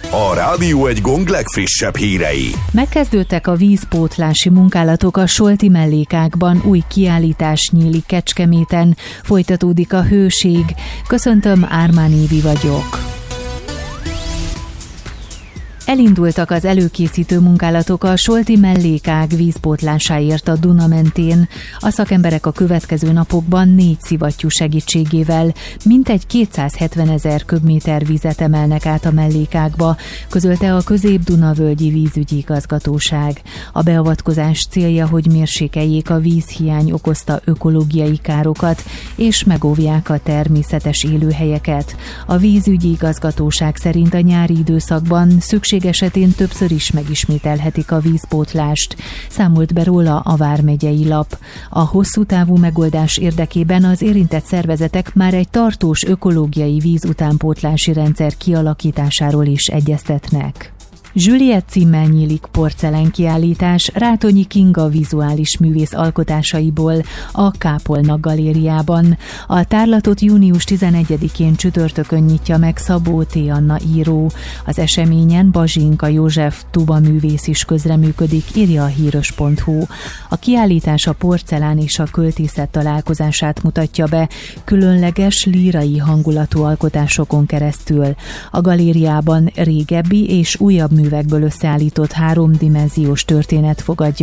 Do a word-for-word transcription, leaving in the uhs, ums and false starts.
A Rádió Egy Gong legfrissebb hírei. Megkezdődtek a vízpótlási munkálatok a Solti mellékákban, új kiállítás nyílik Kecskeméten, folytatódik a hőség. Köszöntöm, Ármán Évi vagyok. Elindultak az előkészítő munkálatok a Solti mellékág vízpótlásáért a Duna mentén. A szakemberek a következő napokban négy szivattyú segítségével mintegy kétszázhetvenezer köbméter vizet emelnek át a mellékágba, közölte a Közép-Duna-völgyi vízügyi igazgatóság. A beavatkozás célja, hogy mérsékeljék a vízhiány okozta ökológiai károkat, és megóvják a természetes élőhelyeket. A vízügyi igazgatóság szerint a nyári időszakban szükség esetén többször is megismételhetik a vízpótlást, számolt be róla a vármegyei lap. A hosszú távú megoldás érdekében az érintett szervezetek már egy tartós ökológiai vízutánpótlási rendszer kialakításáról is egyeztetnek. Juliet címmel nyílik porcelánkiállítás Rátonyi Kinga vizuális művész alkotásaiból a Kápolna galériában. A tárlatot június tizenegyedikén csütörtökön nyitja meg Szabó T. Anna író. Az eseményen Bazsinka József tuba művész is közreműködik, írja a híros pont hu. A kiállítás a porcelán és a költészet találkozását mutatja be, különleges lírai hangulatú alkotásokon keresztül. A galériában régebbi és újabb művekből összeállított háromdimenziós történet fogadja